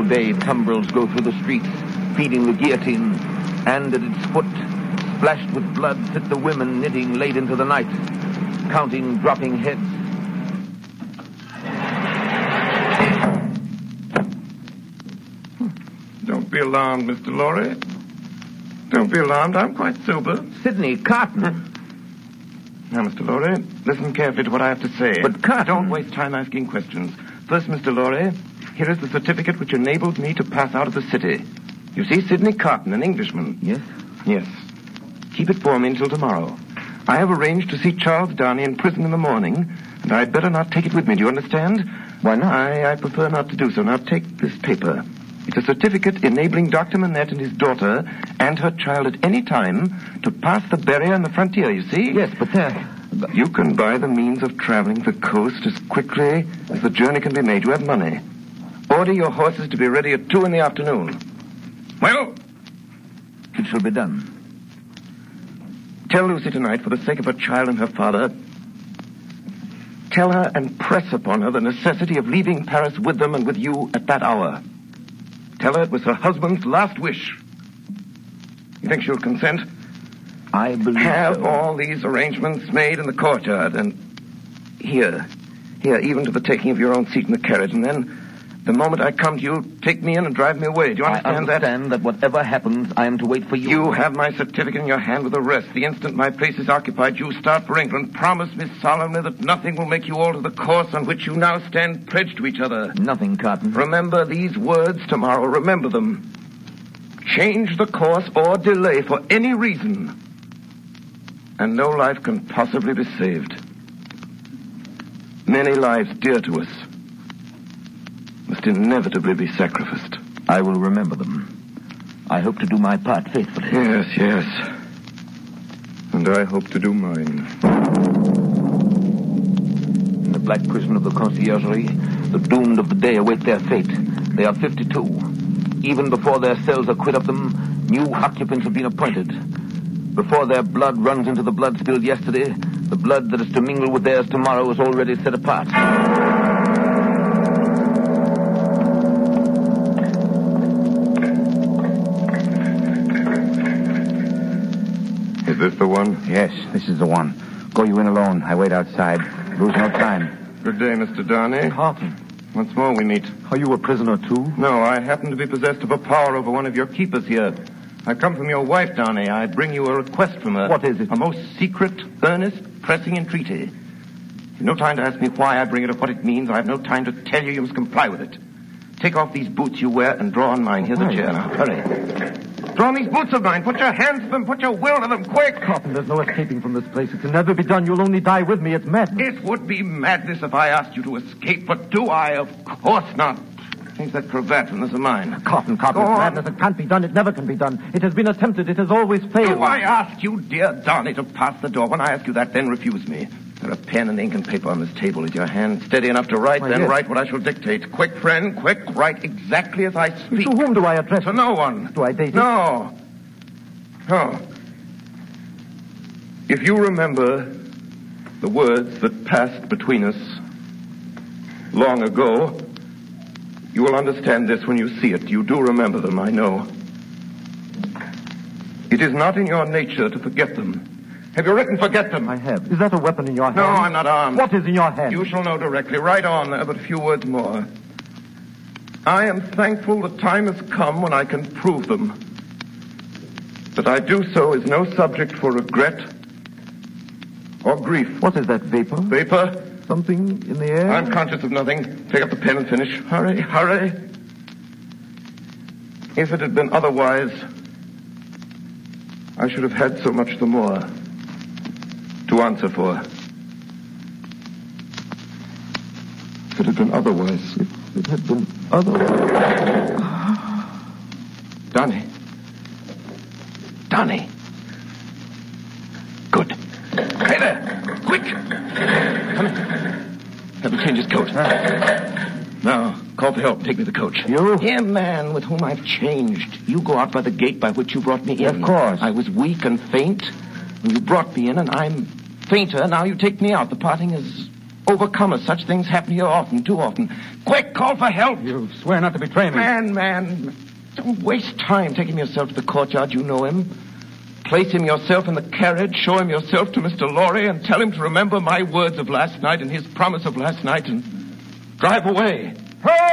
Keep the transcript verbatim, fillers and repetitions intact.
All day, tumbrils go through the streets, feeding the guillotine, and at its foot, splashed with blood, sit the women knitting late into the night, counting dropping heads. Don't be alarmed, Mister Lorry. Don't be alarmed. I'm quite sober. Sidney Carton. Now, Mister Lorry, listen carefully to what I have to say. But Carton... Don't waste time asking questions. First, Mister Lorry, here is the certificate which enabled me to pass out of the city. You see, Sidney Carton, an Englishman. Yes? Yes. Keep it for me until tomorrow. I have arranged to see Charles Darnay in prison in the morning, and I'd better not take it with me. Do you understand? Why not? I, I prefer not to do so. Now, take this paper. It's a certificate enabling Doctor Manette and his daughter and her child at any time to pass the barrier on the frontier, you see? Yes, but there... You can buy the means of traveling the coast as quickly as the journey can be made. You have money. Order your horses to be ready at two in the afternoon. Well? It shall be done. Tell Lucy tonight, for the sake of her child and her father, tell her and press upon her the necessity of leaving Paris with them and with you at that hour. Tell her it was her husband's last wish. You think she'll consent? I believe Have so. all these arrangements made in the courtyard, and here, here, even to the taking of your own seat in the carriage, and then, the moment I come to you, take me in and drive me away. Do you understand, I understand that? that whatever happens, I am to wait for you. You have my certificate in your hand with the rest. The instant my place is occupied, you start for England. Promise me solemnly that nothing will make you alter the course on which you now stand pledged to each other. Nothing, Carton. Remember these words tomorrow. Remember them. Change the course or delay for any reason, and no life can possibly be saved. Many lives dear to us must inevitably be sacrificed. I will remember them. I hope to do my part faithfully. Yes, yes. And I hope to do mine. In the black prison of the Conciergerie, the doomed of the day await their fate. They are fifty-two. Even before their cells are quit of them, new occupants have been appointed. Before their blood runs into the blood spilled yesterday, the blood that is to mingle with theirs tomorrow is already set apart. Is this the one? Yes, this is the one. Go you in alone. I wait outside. Lose no time. Good day, Mister Darnay. Carton. Once more we meet. Are you a prisoner, too? No, I happen to be possessed of a power over one of your keepers here. I come from your wife, Darnay. I bring you a request from her. What is it? A most secret, earnest, pressing entreaty. You've no time to ask me why I bring it or what it means. I have no time to tell you. You must comply with it. Take off these boots you wear and draw on mine. Here's a chair now. Hurry. Draw on these boots of mine. Put your hands to them. Put your will to them. Quick. Carton, there's no escaping from this place. It can never be done. You'll only die with me. It's madness. It would be madness if I asked you to escape, but do I? Of course not. Change that cravat from this of mine. Carton, Carton, it's madness. It can't be done. It never can be done. It has been attempted. It has always failed. Do I ask you, dear Darnay, to pass the door? When I ask you that, then refuse me. There are pen and ink and paper on this table. Is your hand steady enough to write? Why, then yes. write what I shall dictate. Quick, friend, quick. Write exactly as I speak. To whom do I address To it? no one. Do I date it? No. No. If you remember the words that passed between us long ago, you will understand this when you see it. You do remember them, I know. It is not in your nature to forget them. Have you written forget them? I have. Is that a weapon in your hand? No, I'm not armed. What is in your hand? You shall know directly. Write on there, but a few words more. I am thankful the time has come when I can prove them. That I do so is no subject for regret or grief. What is that, vapor? Vapor? Something in the air? I'm conscious of nothing. Take up the pen and finish. Hurry, hurry. If it had been otherwise, I should have had so much the more to answer for. If it had been otherwise, If it had been otherwise. Darnay. Darnay. Good. Hey there. Quick. Come in. Have him change his coat. Now, call for help. Take me the coach. You? Yeah, man, with whom I've changed. You go out by the gate by which you brought me in. Of course. I was weak and faint. You brought me in, and I'm fainter. Now you take me out. The parting is Overcome us. Such things happen here often, too often. Quick, call for help. You swear not to betray me. Man, man, don't waste time. Take him yourself to the courtyard. You know him. Place him yourself in the carriage. Show him yourself to Mister Lorry and tell him to remember my words of last night and his promise of last night and drive away. Ho!